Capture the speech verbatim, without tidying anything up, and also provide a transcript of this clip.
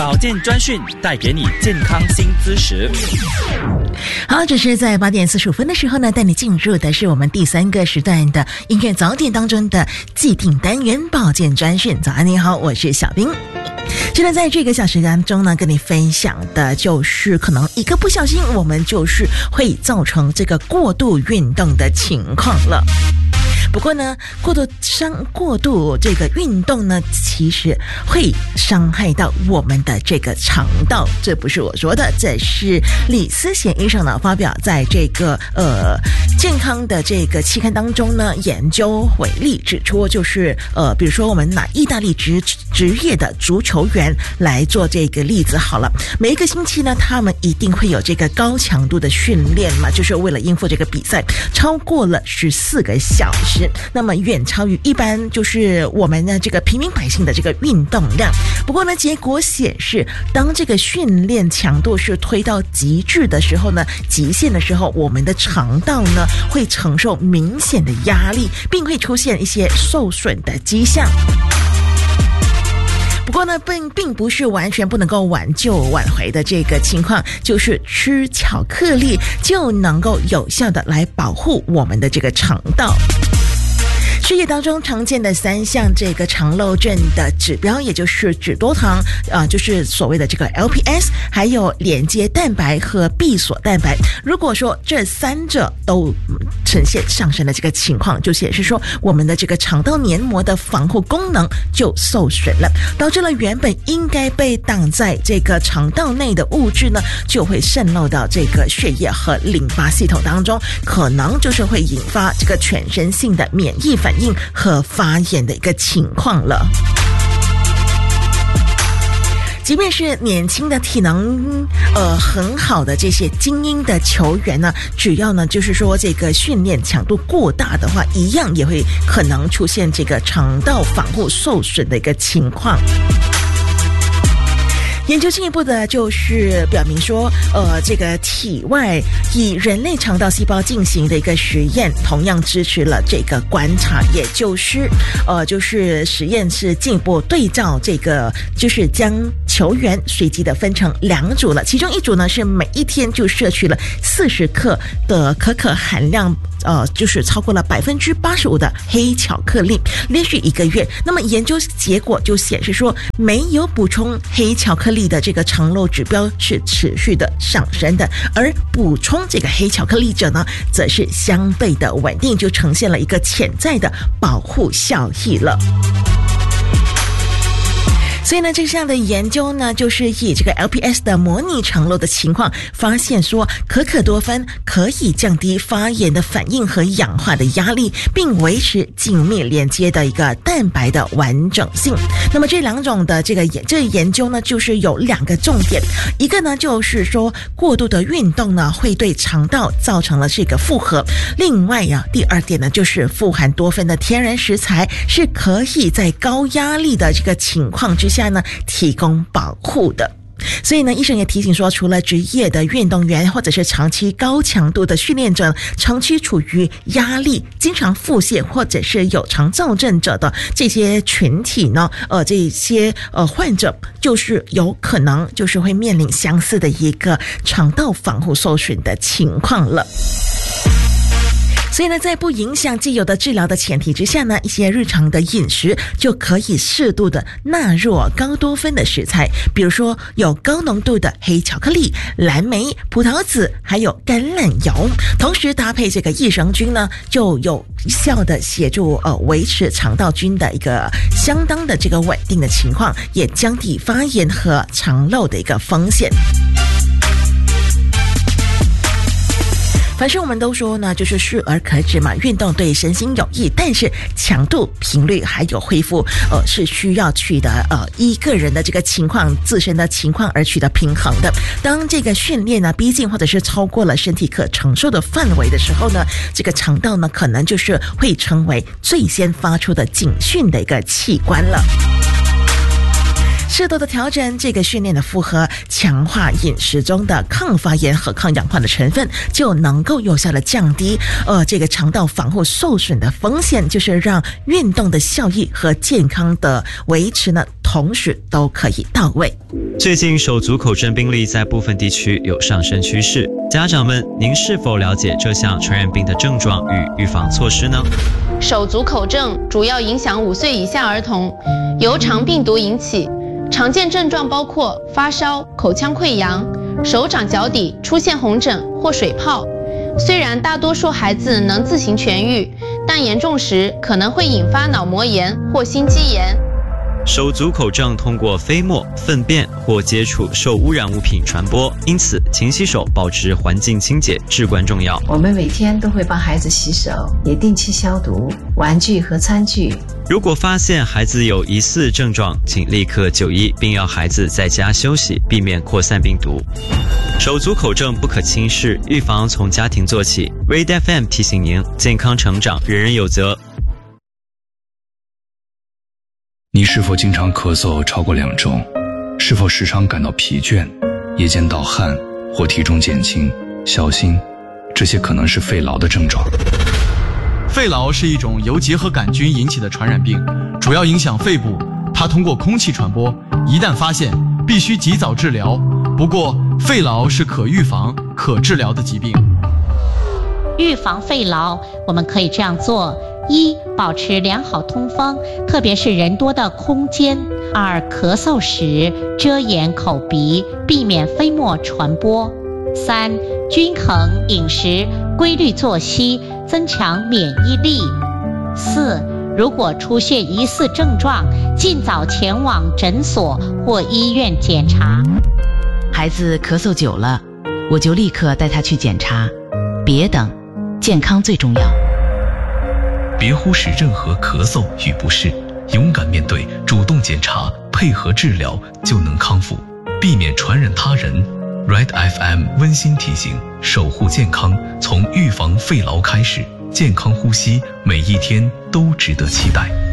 保健专讯带给你健康新知识。 好，这是在八点四十五分的时候呢，带你进入的是我们第三个时段的音乐早点当中的既定单元保健专讯。早安，你好，我是小冰。现在在这个小时当中呢，跟你分享的就是可能一个不小心，我们就是会造成这个过度运动的情况了。不过呢，过度伤过度这个运动呢，其实会伤害到我们的这个肠道。这不是我说的，这是李思贤医生呢发表在这个呃健康的这个期刊当中呢，研究回例指出，就是呃，比如说我们拿意大利职职业的足球员来做这个例子好了。每一个星期呢，他们一定会有这个高强度的训练嘛，就是为了应付这个比赛，超过了十四个小时。那么远超于一般就是我们的这个平民百姓的这个运动量。不过呢，结果显示，当这个训练强度是推到极致的时候呢，极限的时候，我们的肠道呢会承受明显的压力，并会出现一些受损的迹象。不过呢，并并不是完全不能够挽救挽回的这个情况，就是吃巧克力就能够有效的来保护我们的这个肠道。血液当中常见的三项这个肠漏症的指标，也就是脂多糖啊、呃，就是所谓的这个 L P S， 还有连接蛋白和闭锁蛋白。如果说这三者都呈现上升的这个情况，就显示说我们的这个肠道黏膜的防护功能就受损了，导致了原本应该被挡在这个肠道内的物质呢，就会渗漏到这个血液和淋巴系统当中，可能就是会引发这个全身性的免疫反应和发炎的一个情况了。即便是年轻的体能呃很好的这些精英的球员呢，只要呢就是说这个训练强度过大的话，一样也会可能出现这个肠道防护受损的一个情况。研究进一步的就是表明说，呃，这个体外以人类肠道细胞进行的一个实验，同样支持了这个观察，也就是呃，就是实验是进一步对照这个，就是将球员随机的分成两组了，其中一组呢是每一天就摄取了四十克的可可含量。呃，就是超过了百分之八十五的黑巧克力，连续一个月。那么研究结果就显示说，没有补充黑巧克力的这个肠漏指标是持续的上升的，而补充这个黑巧克力者呢，则是相对的稳定，就呈现了一个潜在的保护效益了。所以呢，这项的研究呢，就是以这个 L P S 的模拟肠漏的情况，发现说可可多酚可以降低发炎的反应和氧化的压力，并维持紧密连接的一个蛋白的完整性。那么这两种的这个研这个研究呢，就是有两个重点，一个呢就是说过度的运动呢会对肠道造成了这个负荷，另外呀、啊，第二点呢就是富含多酚的天然食材是可以在高压力的这个情况之下呢提供保护的。所以呢，医生也提醒说，除了职业的运动员或者是长期高强度的训练者，长期处于压力、经常腹泻或者是有肠躁症者的这些群体呢，呃，这些呃患者就是有可能就是会面临相似的一个肠道防护受损的情况了。所以呢，在不影响既有的治疗的前提之下呢，一些日常的饮食就可以适度的纳入高多酚的食材，比如说有高浓度的黑巧克力、蓝莓、葡萄籽，还有橄榄油，同时搭配这个益生菌呢，就有效的协助呃维持肠道菌的一个相当的这个稳定的情况，也降低发炎和肠漏的一个风险。凡是我们都说呢，就是适而可止嘛，运动对身心有益，但是强度、频率还有恢复，呃，是需要取得呃依个人的这个情况、自身的情况而取得平衡的。当这个训练呢逼近或者是超过了身体可承受的范围的时候呢，这个肠道呢可能就是会成为最先发出的警讯的一个器官了。适度的调整这个训练的负荷，强化饮食中的抗发炎和抗氧化的成分，就能够有效的降低呃这个肠道防护受损的风险，就是让运动的效益和健康的维持呢，同时都可以到位。 最近手足口症病例在部分地区有上升趋势，家长们，您是否了解这项传染病的症状与预防措施呢？ 手足口症主要影响五岁以下儿童，由肠病毒引起，常见症状包括发烧、口腔溃疡、手掌脚底出现红疹或水泡。虽然大多数孩子能自行痊愈，但严重时可能会引发脑膜炎或心肌炎。 手足口症通过飞沫、粪便或接触受污染物品传播，因此勤洗手，保持环境清洁至关重要。 我们每天都会帮孩子洗手，也定期消毒玩具和餐具。 如果发现孩子有疑似症状，请立刻就医，并要孩子在家休息，避免扩散病毒。手足口症不可轻视，预防从家庭做起。Red F M 提醒您，健康成长人人有责。 你是否经常咳嗽超过两周？是否时常感到疲倦、夜间盗汗或体重减轻？小心，这些可能是肺痨的症状。 肺痨是一种由结核杆菌引起的传染病，主要影响肺部，它通过空气传播，一旦发现，必须及早治疗。不过，肺痨是可预防、可治疗的疾病。 预防肺痨，我们可以这样做：一、保持良好通风，特别是人多的空间；二、咳嗽时遮掩口鼻，避免飞沫传播；三、均衡饮食，规律作息，增强免疫力；四、如果出现疑似症状，尽早前往诊所或医院检查。 孩子咳嗽久了，我就立刻带他去检查，别等，健康最重要。 别忽视任何咳嗽与不适，勇敢面对，主动检查，配合治疗，就能康复，避免传染他人。Red F M 温馨提醒：守护健康，从预防肺痨开始，健康呼吸，每一天都值得期待。